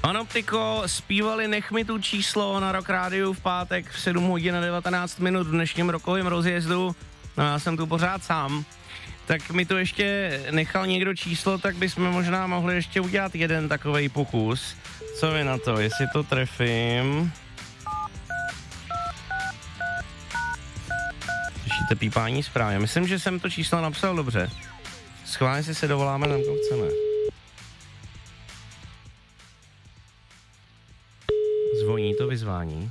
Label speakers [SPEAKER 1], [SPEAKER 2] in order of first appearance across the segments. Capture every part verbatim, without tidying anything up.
[SPEAKER 1] Anoptiko, zpívali Nech mi tu číslo na Rock Rádiu v pátek v sedm hodin a devatenáct minut v dnešním rokovém rozjezdu. No já jsem tu pořád sám. Tak mi to ještě nechal někdo číslo, tak bychom možná mohli ještě udělat jeden takovej pokus. Co vy na to, jestli to trefím? Slyšíte pípání správně. Myslím, že jsem to číslo napsal dobře. Schválně si se dovoláme, na koho chceme. Zvoní to vyzvání.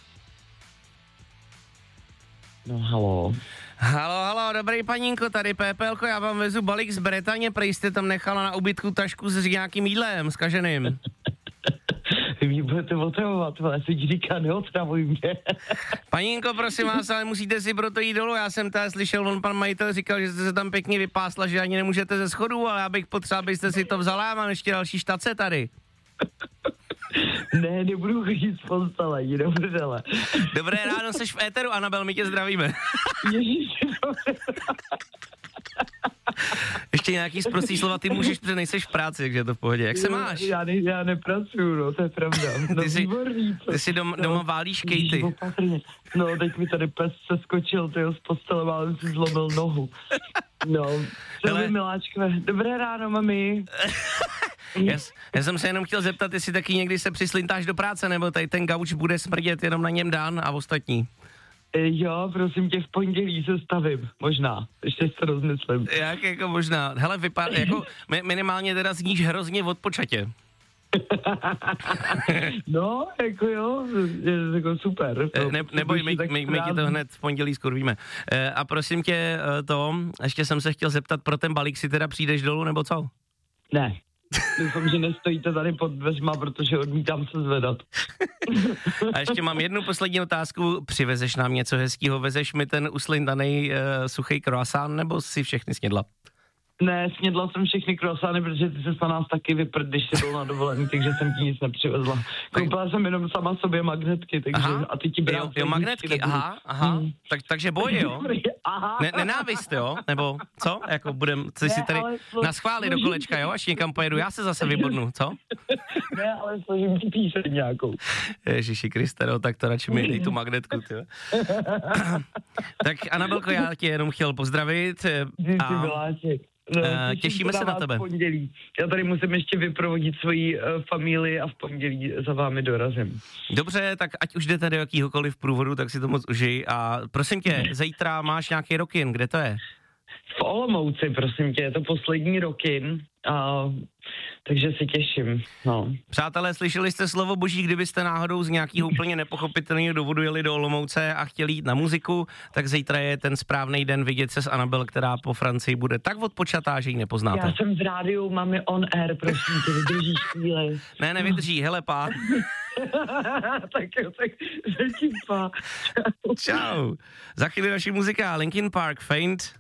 [SPEAKER 2] No halo.
[SPEAKER 1] Halo, halo, dobrý panínko, tady Pépelko, já vám vezu balík z Bretaně, prej jste tam nechala na ubytku tašku s nějakým jídlem, zkaženým.
[SPEAKER 2] Vy mě budete otravovat, ale se ti říká, neotravuj mě.
[SPEAKER 1] Panínko, prosím vás, ale musíte si pro to jít dolů, já jsem tady slyšel, on pan majitel říkal, že jste se tam pěkně vypásla, že ani nemůžete ze schodů, ale já bych potřeboval, abyste si to vzala, já mám ještě další štace tady.
[SPEAKER 2] Ne, nebudu chodit z postele, jde prdele.
[SPEAKER 1] Dobré ráno, seš v éteru, Anabel, my tě zdravíme.
[SPEAKER 2] Ježiši, dobré.
[SPEAKER 1] Ještě nějaký zprostý slova, ty můžeš, protože nejseš v práci, takže je to v pohodě. Jak se máš?
[SPEAKER 2] Já, ne, já nepracuju, no, to je pravda. No,
[SPEAKER 1] ty jsi,
[SPEAKER 2] výborný,
[SPEAKER 1] ty jsi dom,
[SPEAKER 2] no,
[SPEAKER 1] doma válíš kejty.
[SPEAKER 2] No, teď mi tady pes seskočil, tyjo, z postele, ale si zlomil nohu. No, co by miláčkové. Dobré ráno, mami.
[SPEAKER 1] Já, já jsem se jenom chtěl zeptat, jestli taky někdy se přislintáš do práce, nebo tady ten gauč bude smrdět jenom na něm Dan a ostatní.
[SPEAKER 2] Jo, prosím tě, v pondělí se stavím, možná, ještě se rozmyslím.
[SPEAKER 1] Jak jako možná, hele, vypadá, jako minimálně teda zníš hrozně odpočatě.
[SPEAKER 2] No, jako jo, je jako super.
[SPEAKER 1] To, ne, neboj, my, my, my ti to hned v pondělí skurvíme. E, a prosím tě, to, ještě jsem se chtěl zeptat, pro ten balík si teda přijdeš dolů, nebo co?
[SPEAKER 2] Ne. Doufám, že nestojíte tady pod dveřma, protože odmítám se zvedat.
[SPEAKER 1] A ještě mám jednu poslední otázku. Přivezeš nám něco hezkýho? Vezeš mi ten uslindaný uh, suchý croissant, nebo si všechny snědla?
[SPEAKER 2] Ne, snědla jsem všechny croissanty, protože ty se na nás taky vyprd, když jsi byl na dovolený, takže jsem ti nic nepřivezla. Koupila jsem jenom sama sobě magnetky, takže
[SPEAKER 1] aha,
[SPEAKER 2] a ty ti brám.
[SPEAKER 1] Jo, jo magnetky, aha, aha, hmm. tak, takže boj, jo?
[SPEAKER 2] Aha.
[SPEAKER 1] Ne, nenávist, jo? Nebo co? Jako budem, co si tady slo... naschválit do kolečka, jo? Až někam pojedu, já se zase vybodnu, co?
[SPEAKER 2] Ne, ale složím ti píseň nějakou.
[SPEAKER 1] Ježiši Kriste, no, tak to radši mi dej tu magnetku, ty. Tak Anabelko, já tě jenom chtěl pozdravit. A... No, uh, těšíme se na tebe.
[SPEAKER 2] Pondělí. Já tady musím ještě vyprovodit svoji uh, familii a v pondělí za vámi dorazím.
[SPEAKER 1] Dobře, tak ať už jdete do jakýhokoliv průvodu, tak si to moc užij. A prosím tě, zítra máš nějaký rokin, kde to je?
[SPEAKER 2] V Olomouci, prosím tě, je to poslední rokin, a, takže si těším. No.
[SPEAKER 1] Přátelé, slyšeli jste slovo boží, kdybyste náhodou z nějakého úplně nepochopitelného důvodu jeli do Olomouce a chtěli jít na muziku, tak zítra je ten správný den vidět se s Anabel, která po Francii bude tak odpočatá, že ji nepoznáte.
[SPEAKER 2] Já jsem v rádiu, máme on air, prosím tě, vydržíš chvíli.
[SPEAKER 1] Ne, nevydrží, hele pá.
[SPEAKER 2] Tak jo, tak zatím pá.
[SPEAKER 1] Čau. Za chvíli naši muzika, Linkin Park, Faint.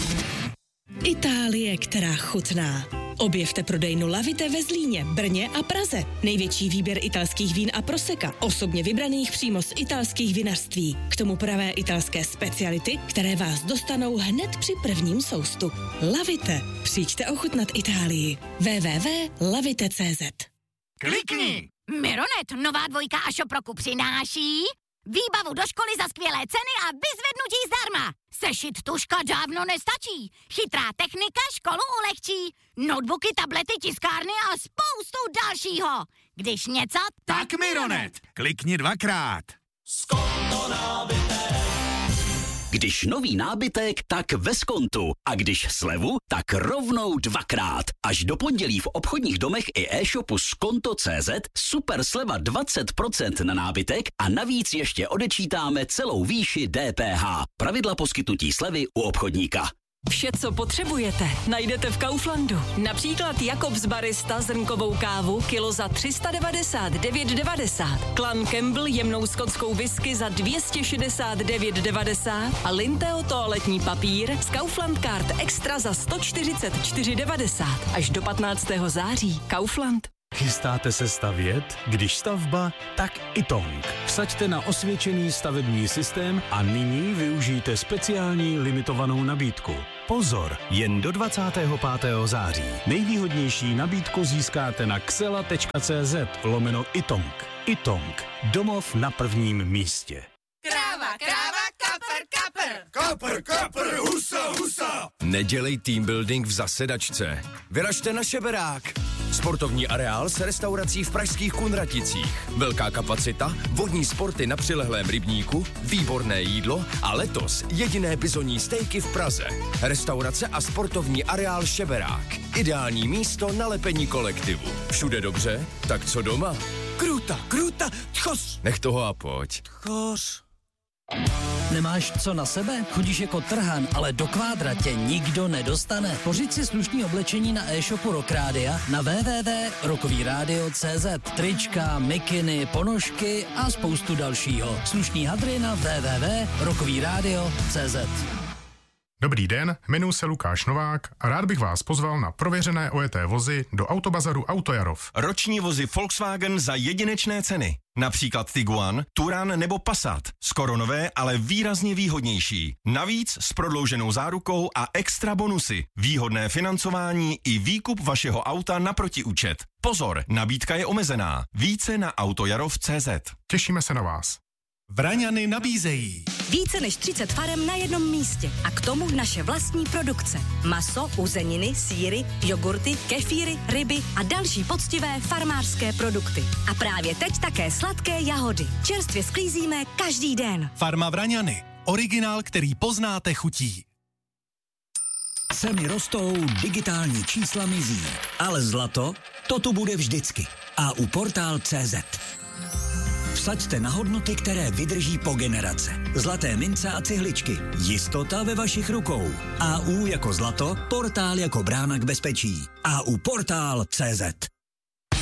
[SPEAKER 3] Itálie, která chutná. Objevte prodejnu Lavite ve Zlíně, Brně a Praze. Největší výběr italských vín a proseka, osobně vybraných přímo z italských vinařství. K tomu pravé italské speciality, které vás dostanou hned při prvním soustu. Lavite. Přijďte ochutnat Itálii. w w w tečka lavite tečka c z.
[SPEAKER 4] Klikni! Mironet, nová dvojka a Šoproku přináší výbavu do školy za skvělé ceny a vyzvednutí zdarma. Sešit tuška dávno nestačí. Chytrá technika školu ulehčí. Notebooky, tablety, tiskárny a spoustu dalšího. Když něco, tak,
[SPEAKER 5] tak Mironet. Klikni dvakrát.
[SPEAKER 6] Skonto nábytek.
[SPEAKER 7] Když nový nábytek, tak ve Skontu. A když slevu, tak rovnou dvakrát. Až do pondělí v obchodních domech i e-shopu skonto tečka cé zet super sleva dvacet procent na nábytek a navíc ještě odečítáme celou výši D P H. Pravidla poskytnutí slevy u obchodníka.
[SPEAKER 3] Vše, co potřebujete, najdete v Kauflandu. Například Jakobs Barista zrnkovou kávu kilo za tři sta devadesát devět devadesát, Clan Campbell jemnou skotskou whisky za dvě stě šedesát devět devadesát a Linteo toaletní papír z Kaufland Card Extra za sto čtyřicet čtyři devadesát. Až do patnáctého září. Kaufland.
[SPEAKER 8] Chystáte se stavět? Když stavba, tak i Tong. Vsaďte na osvědčený stavební systém a nyní využijte speciální limitovanou nabídku. Pozor, jen do dvacátého pátého září. Nejvýhodnější nabídku získáte na xela.cz lomeno itong. Itong. Domov na prvním místě.
[SPEAKER 9] Kráva, kráva, kapr, kapr.
[SPEAKER 5] Kapr, kapr, husa, husa.
[SPEAKER 10] Nedělej team building v zasedačce. Vyražte na Šeberák. Sportovní areál s restaurací v pražských Kunraticích. Velká kapacita, vodní sporty na přilehlém rybníku, výborné jídlo a letos jediné bizonní stejky v Praze. Restaurace a sportovní areál Šeberák. Ideální místo na lepení kolektivu. Všude dobře, tak co doma?
[SPEAKER 5] Kruta, kruta, tchos.
[SPEAKER 10] Nech toho a pojď.
[SPEAKER 5] Tchos.
[SPEAKER 11] Nemáš co na sebe? Chodíš jako trhan, ale do kvádra tě nikdo nedostane. Pořiď si slušný oblečení na e-shopu Rock Rádia na w w w tečka rockový rádio tečka c z. Trička, mikiny, ponožky a spoustu dalšího. Slušný hadry na w w w tečka rockový rádio tečka c z.
[SPEAKER 12] Dobrý den, jmenuji se Lukáš Novák a rád bych vás pozval na prověřené ojeté vozy do autobazaru Autojarov.
[SPEAKER 13] Roční vozy Volkswagen za jedinečné ceny. Například Tiguan, Touran nebo Passat. Skoro nové, ale výrazně výhodnější. Navíc s prodlouženou zárukou a extra bonusy. Výhodné financování i výkup vašeho auta na protiúčet. Pozor, nabídka je omezená. Více na autojarov tečka c z.
[SPEAKER 12] Těšíme se na vás.
[SPEAKER 5] Vraňany nabízejí
[SPEAKER 14] více než třicet farem na jednom místě a k tomu naše vlastní produkce. Maso, uzeniny, sýry, jogurty, kefíry, ryby a další poctivé farmářské produkty. A právě teď také sladké jahody. Čerstvě sklízíme každý den.
[SPEAKER 5] Farma Vraňany. Originál, který poznáte chutí.
[SPEAKER 7] Ceny rostou, digitální čísla mizí. Ale zlato, to tu bude vždycky. A u portál tečka cé zet. Vsaďte na hodnoty, které vydrží po generace. Zlaté mince a cihličky. Jistota ve vašich rukou. A U jako zlato, portál jako brána k bezpečí. A U portál tečka cé zet.